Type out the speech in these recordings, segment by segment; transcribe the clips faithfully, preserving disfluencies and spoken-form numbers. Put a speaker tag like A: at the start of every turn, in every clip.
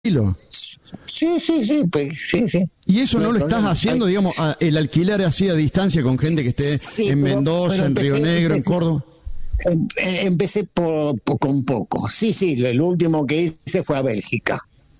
A: Sí, sí, sí, pues, sí, sí.
B: ¿Y eso no,
A: no
B: lo estás
A: problema.
B: haciendo, digamos, a, el alquilar así a distancia con gente que esté
A: Sí,
B: en
A: pero,
B: Mendoza,
A: pero
B: en
A: empecé,
B: Río Negro,
A: empecé,
B: en Córdoba?
A: em, empecé por, por, con poco. Sí, sí, lo último que hice fue a Bélgica.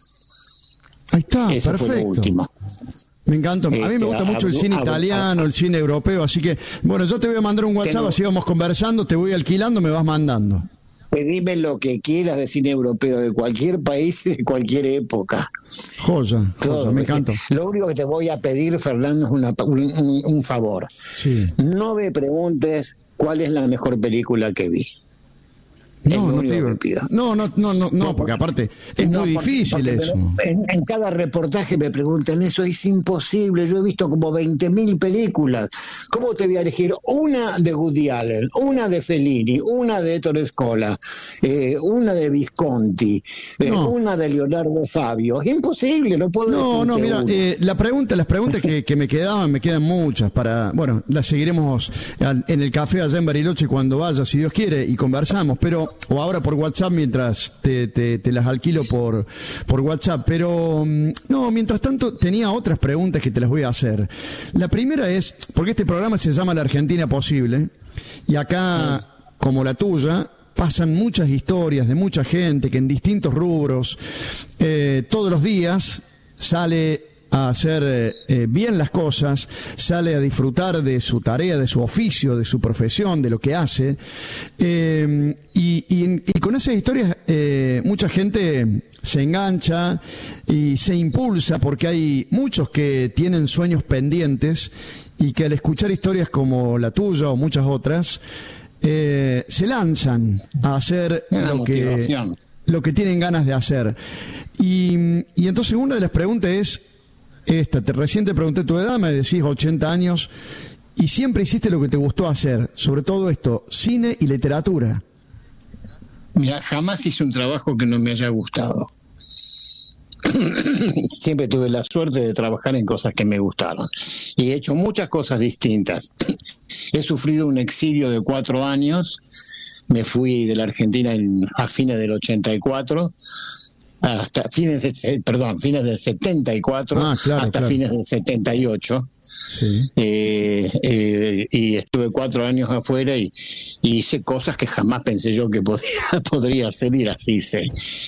B: Ahí está,
A: Eso
B: perfecto.
A: fue lo último.
B: Me encanta. A mí
A: Este,
B: me gusta mucho el cine
A: a, a,
B: italiano,
A: a,
B: el cine europeo, así que, bueno, yo te voy a mandar un WhatsApp,
A: tengo,
B: así vamos conversando, te voy alquilando, me vas mandando.
A: pedime lo que quieras de cine europeo, de cualquier país y de cualquier época.
B: Joya,
A: Todo,
B: joya, me encanta.
A: Lo único que te voy a pedir, Fernando, es una, un, un, un favor.
B: Sí.
A: No me preguntes cuál es la mejor película que vi.
B: No, no, te digo, no, no, no, no, no, porque aparte es
A: no,
B: muy
A: porque,
B: difícil
A: porque
B: eso.
A: En, en cada reportaje me preguntan eso, es imposible. Yo he visto como veinte mil películas. ¿Cómo te voy a elegir una de Woody Allen, una de Fellini, una de Ettore Scola, eh, una de Visconti, eh,
B: No.
A: una de Leonardo Fabio? Es imposible, no puedo
B: No, no, mira, eh, la pregunta, las preguntas que, que me quedaban, me quedan muchas para, bueno, las seguiremos al, en el café allá en Bariloche cuando vaya, si Dios quiere, y conversamos, pero, o ahora por WhatsApp mientras te, te, te las alquilo por, por WhatsApp, pero, no, mientras tanto tenía otras preguntas que te las voy a hacer. La primera es, porque este programa se llama La Argentina Posible, y acá, sí, como la tuya, pasan muchas historias de mucha gente que en distintos rubros, eh, todos los días sale a hacer eh, eh, bien las cosas, sale a disfrutar de su tarea, de su oficio, de su profesión, de lo que hace, eh, y, y, y con esas historias eh, mucha gente se engancha y se impulsa porque hay muchos que tienen sueños pendientes y que al escuchar historias como la tuya o muchas otras, Eh, se lanzan a hacer lo que, lo que tienen ganas de hacer. Y, y entonces una de las preguntas es esta, te, recién te pregunté tu edad, me decís ochenta años, y siempre hiciste lo que te gustó hacer, sobre todo esto, cine y literatura.
A: Mira, jamás hice un trabajo que no me haya gustado. Siempre tuve la suerte de trabajar en cosas que me gustaron y he hecho muchas cosas distintas. He sufrido un exilio de cuatro años, me fui de la Argentina en, a fines del ochenta y cuatro hasta fines del, perdón, fines del setenta y cuatro, ah, claro, hasta claro. fines del setenta y ocho. Sí. Eh, eh, y estuve cuatro años afuera y, y hice cosas que jamás pensé yo que podía, podría hacer y las hice.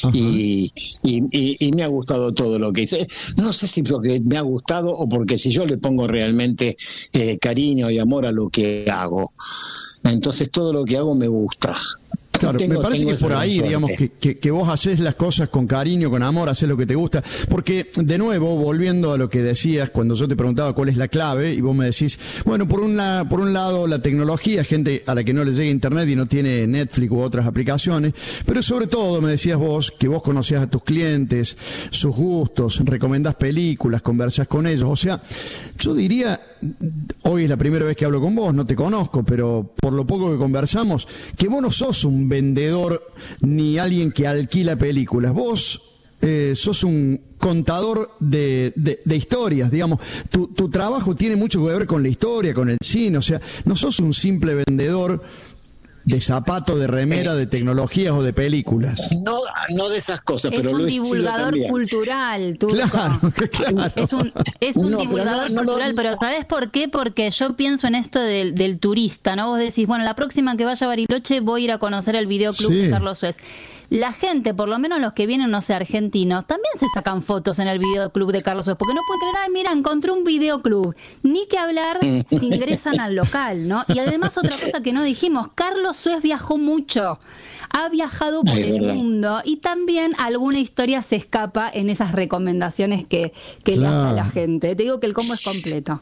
A: Y, y, y, y me ha gustado todo lo que hice. No sé si porque me ha gustado o porque si yo le pongo realmente eh, cariño y amor a lo que hago. Entonces todo lo que hago me gusta.
B: Claro,
A: tengo,
B: me parece que por ahí, suerte. digamos, que, que, que vos haces las cosas con cariño, con amor, haces lo que te gusta. Porque, de nuevo, volviendo a lo que decías, cuando yo te preguntaba cuál es la clave, y vos me decís, bueno, por un, la, por un lado, la tecnología, gente a la que no le llega internet y no tiene Netflix u otras aplicaciones, pero sobre todo, me decías vos, que vos conocías a tus clientes, sus gustos, recomendás películas, conversás con ellos. O sea, yo diría, hoy es la primera vez que hablo con vos, no te conozco, pero por lo poco que conversamos, que vos no sos un vendedor ni alguien que alquila películas. Vos eh, sos un contador de, de, de historias, digamos. Tu, tu trabajo tiene mucho que ver con la historia, con el cine. O sea, no sos un simple vendedor de zapatos, de remera, de tecnologías o de películas.
A: No, no de esas cosas,
C: es
A: pero
C: un
A: lo
C: divulgador cultural, Turco.
B: Claro, claro.
C: Es un, es un
A: no,
C: divulgador
A: no, no,
C: cultural,
A: no,
C: pero ¿sabés por qué? Porque yo pienso en esto del, del turista, ¿no? Vos decís, bueno, la próxima que vaya a Bariloche voy a ir a conocer el videoclub sí. de Carlos Suez. La gente, por lo menos los que vienen, no sé, argentinos, también se sacan fotos en el videoclub de Carlos Suez, porque no pueden creer, ay, mira, encontré un videoclub. Ni que hablar si ingresan al local, ¿no? Y además otra cosa que no dijimos, Carlos Suez viajó mucho, ha viajado por Ay, el verdad. mundo y también alguna historia se escapa en esas recomendaciones que, que claro. le hace a la gente. Te digo que el combo es completo.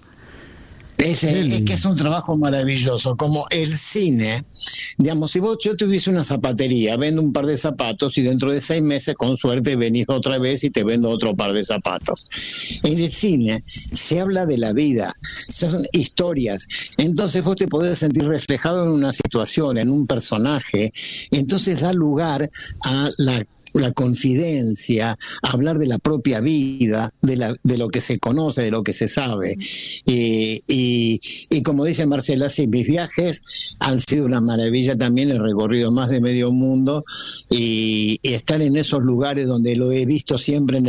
A: Es, es que es un trabajo maravilloso, como el cine. Digamos, si vos, yo tuviese una zapatería, vendo un par de zapatos y dentro de seis meses, con suerte, venís otra vez y te vendo otro par de zapatos. En el cine se habla de la vida, son historias. Entonces vos te podés sentir reflejado en una situación, en un personaje. Entonces da lugar a la la confidencia, hablar de la propia vida, de, la, de lo que se conoce, de lo que se sabe. Y, y, y como dice Marcela, sí, mis viajes han sido una maravilla también, he recorrido más de medio mundo y, y estar en esos lugares donde lo he visto siempre en